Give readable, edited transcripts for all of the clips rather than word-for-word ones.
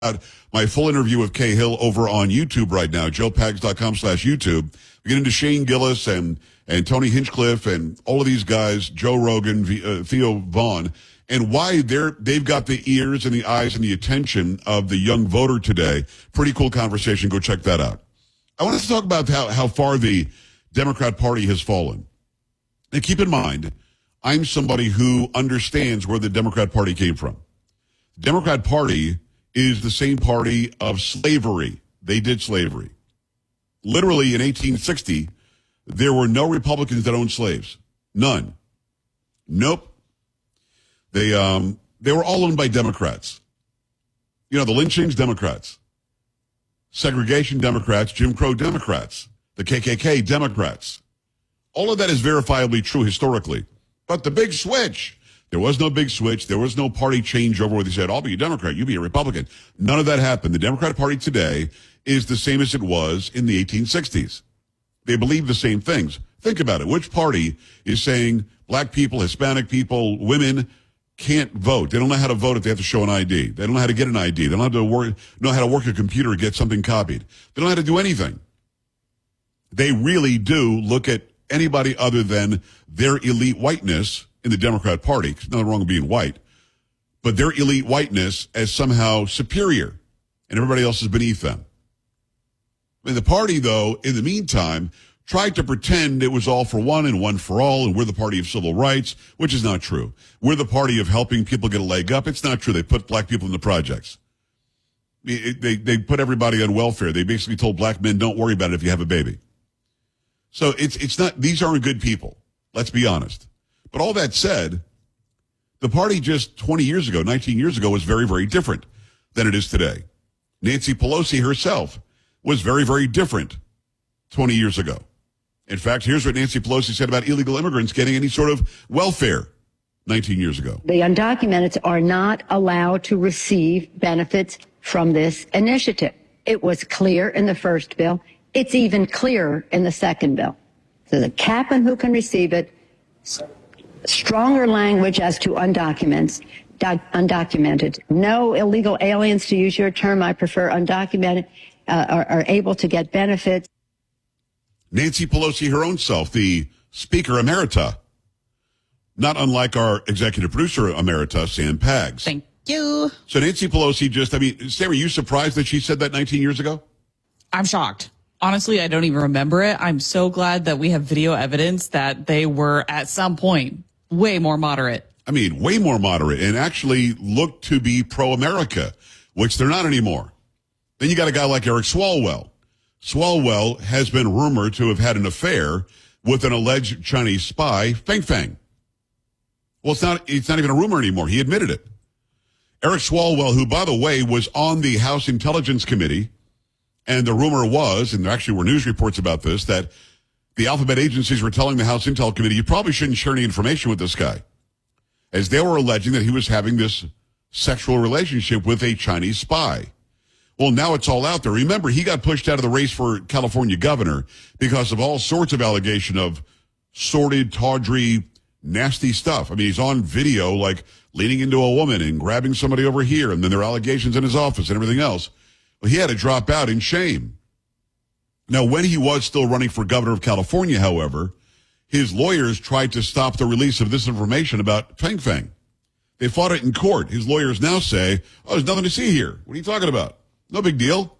my full interview with Kay Hill over on YouTube right now, joepags.com/YouTube. We get into Shane Gillis and Tony Hinchcliffe and all of these guys, Joe Rogan, Theo Vaughn, and why they've got the ears and the eyes and the attention of the young voter today. Pretty cool conversation. Go check that out. I want to talk about how far the Democrat Party has fallen. And keep in mind, I'm somebody who understands where the Democrat Party came from. The Democrat Party is the same party of slavery. They did slavery. Literally in 1860, there were no Republicans that owned slaves. None. Nope. They were all owned by Democrats. You know, the lynchings, Democrats. Segregation, Democrats. Jim Crow, Democrats. The KKK, Democrats. All of that is verifiably true historically. But the big switch, there was no big switch. There was no party changeover where they said, I'll be a Democrat, you be a Republican. None of that happened. The Democratic Party today is the same as it was in the 1860s. They believe the same things. Think about it. Which party is saying black people, Hispanic people, women can't vote? They don't know how to vote if they have to show an ID. They don't know how to get an ID. They don't know how to work a computer or get something copied. They don't know how to do anything. They really do look at anybody other than their elite whiteness in the Democrat Party. There's nothing wrong with being white. But their elite whiteness as somehow superior, and everybody else is beneath them. I mean, the party, though, in the meantime, tried to pretend it was all for one and one for all, and we're the party of civil rights, which is not true. We're the party of helping people get a leg up. It's not true. They put black people in the projects. They put everybody on welfare. They basically told black men, don't worry about it if you have a baby. So it's not, these aren't good people. Let's be honest. But all that said, the party just 20 years ago, 19 years ago was very, very different than it is today. Nancy Pelosi herself was very, very different 20 years ago. In fact, here's what Nancy Pelosi said about illegal immigrants getting any sort of welfare 19 years ago. The undocumented are not allowed to receive benefits from this initiative. It was clear in the first bill. It's even clearer in the second bill. So the cap on who can receive it, stronger language as to undocumented. No illegal aliens, to use your term, I prefer undocumented, are able to get benefits. Nancy Pelosi, her own self, the Speaker Emerita, not unlike our executive producer Emerita, Sam Pags. Thank you. So Nancy Pelosi Sarah, are you surprised that she said that 19 years ago? I'm shocked. Honestly, I don't even remember it. I'm so glad that we have video evidence that they were at some point way more moderate. I mean, way more moderate and actually looked to be pro-America, which they're not anymore. Then you got a guy like Eric Swalwell. Swalwell has been rumored to have had an affair with an alleged Chinese spy, Feng Feng. Well, it's not even a rumor anymore. He admitted it. Eric Swalwell, who, by the way, was on the House Intelligence Committee, and the rumor was, and there actually were news reports about this, that the alphabet agencies were telling the House Intel Committee, you probably shouldn't share any information with this guy, as they were alleging that he was having this sexual relationship with a Chinese spy. Well, now it's all out there. Remember, he got pushed out of the race for California governor because of all sorts of allegation of sordid, tawdry, nasty stuff. I mean, he's on video, like, leaning into a woman and grabbing somebody over here, and then there are allegations in his office and everything else. Well, he had to drop out in shame. Now, when he was still running for governor of California, however, his lawyers tried to stop the release of this information about Feng Feng. They fought it in court. His lawyers now say, oh, there's nothing to see here. What are you talking about? No big deal.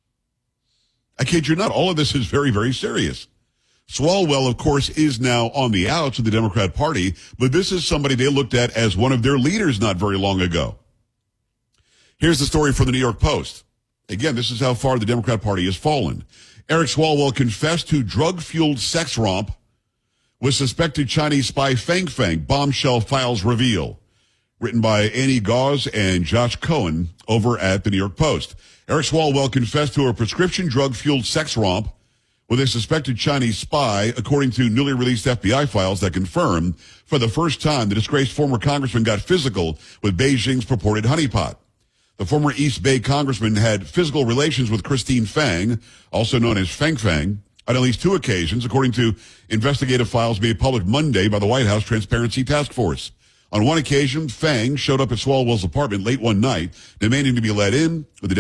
I kid you not. All of this is very, very serious. Swalwell, of course, is now on the outs of the Democrat Party, but this is somebody they looked at as one of their leaders not very long ago. Here's the story from the New York Post. Again, this is how far the Democrat Party has fallen. Eric Swalwell confessed to drug-fueled sex romp with suspected Chinese spy Feng Feng, bombshell files reveal. Written by Annie Gauze and Josh Cohen over at the New York Post. Eric Swalwell confessed to a prescription drug-fueled sex romp with a suspected Chinese spy, according to newly released FBI files that confirm for the first time the disgraced former congressman got physical with Beijing's purported honeypot. The former East Bay congressman had physical relations with Christine Fang, also known as Feng Feng, on at least two occasions, according to investigative files made public Monday by the White House Transparency Task Force. On one occasion, Fang showed up at Swalwell's apartment late one night, demanding to be let in. With the